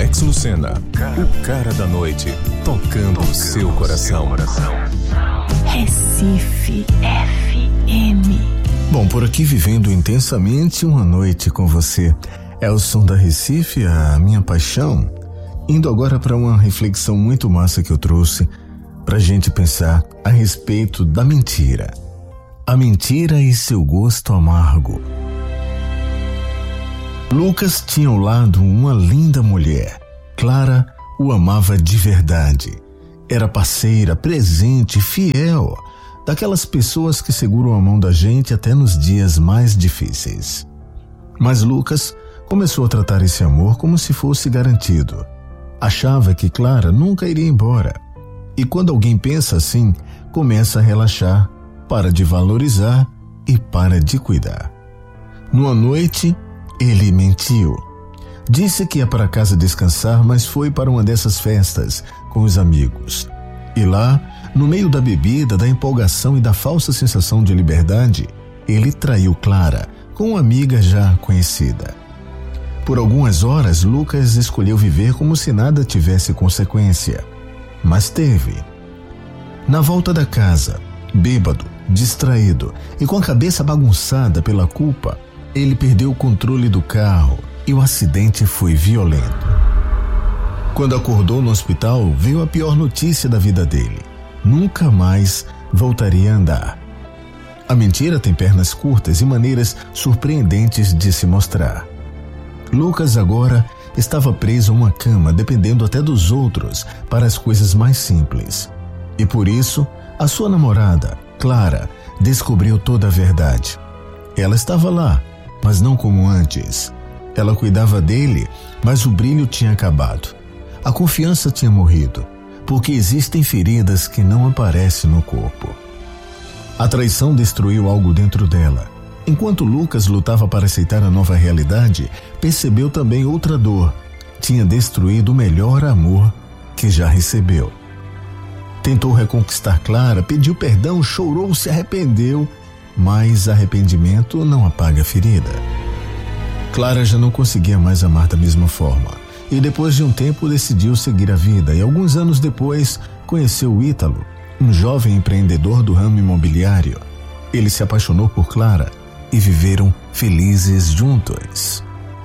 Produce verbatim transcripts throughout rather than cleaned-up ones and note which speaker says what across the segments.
Speaker 1: Alex Lucena, o cara da noite, tocando o seu coração.
Speaker 2: Recife F M.
Speaker 3: Bom, por aqui vivendo intensamente uma noite com você. É o som da Recife, a minha paixão. Indo agora para uma reflexão muito massa que eu trouxe pra gente pensar a respeito da mentira. A mentira e seu gosto amargo. Lucas tinha ao lado uma linda mulher. Clara o amava de verdade. Era parceira, presente, fiel. Daquelas pessoas que seguram a mão da gente até nos dias mais difíceis. Mas Lucas começou a tratar esse amor como se fosse garantido. Achava que Clara nunca iria embora. E quando alguém pensa assim, começa a relaxar, para de valorizar e para de cuidar. Numa noite, ele mentiu. Disse que ia para casa descansar, mas foi para uma dessas festas com os amigos. E lá, no meio da bebida, da empolgação e da falsa sensação de liberdade, ele traiu Clara com uma amiga já conhecida. Por algumas horas, Lucas escolheu viver como se nada tivesse consequência. Mas teve. Na volta da casa, bêbado, distraído e com a cabeça bagunçada pela culpa, ele perdeu o controle do carro e o acidente foi violento. Quando acordou no hospital, veio a pior notícia da vida dele. Nunca mais voltaria a andar. A mentira tem pernas curtas e maneiras surpreendentes de se mostrar. Lucas agora estava preso a uma cama, dependendo até dos outros para as coisas mais simples. E por isso, a sua namorada, Clara, descobriu toda a verdade. Ela estava lá, mas não como antes. Ela cuidava dele, mas o brilho tinha acabado. A confiança tinha morrido, porque existem feridas que não aparecem no corpo. A traição destruiu algo dentro dela. Enquanto Lucas lutava para aceitar a nova realidade, percebeu também outra dor. Tinha destruído o melhor amor que já recebeu. Tentou reconquistar Clara, pediu perdão, chorou, se arrependeu, mas arrependimento não apaga a ferida. Clara já não conseguia mais amar da mesma forma e depois de um tempo decidiu seguir a vida e alguns anos depois conheceu o Ítalo, um jovem empreendedor do ramo imobiliário. Ele se apaixonou por Clara e viveram felizes juntos.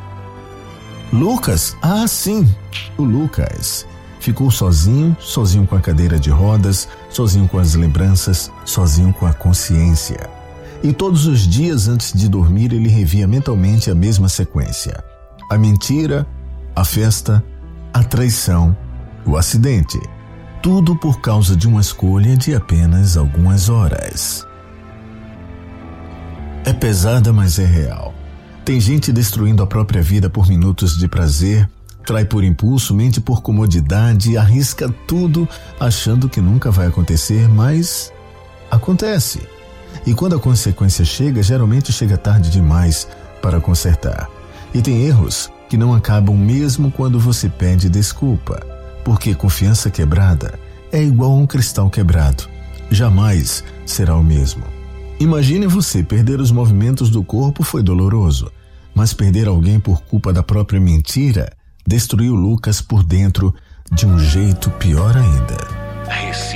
Speaker 3: Lucas, ah sim, o Lucas, ficou sozinho, sozinho com a cadeira de rodas, sozinho com as lembranças, sozinho com a consciência. E todos os dias antes de dormir ele revia mentalmente a mesma sequência. A mentira, a festa, a traição, o acidente. Tudo por causa de uma escolha de apenas algumas horas. É pesada, mas é real. Tem gente destruindo a própria vida por minutos de prazer, trai por impulso, mente por comodidade, arrisca tudo achando que nunca vai acontecer, mas acontece. E quando a consequência chega, geralmente chega tarde demais para consertar. E tem erros que não acabam mesmo quando você pede desculpa, porque confiança quebrada é igual a um cristal quebrado. Jamais será o mesmo. Imagine você, perder os movimentos do corpo foi doloroso, mas perder alguém por culpa da própria mentira destruiu Lucas por dentro de um jeito pior ainda.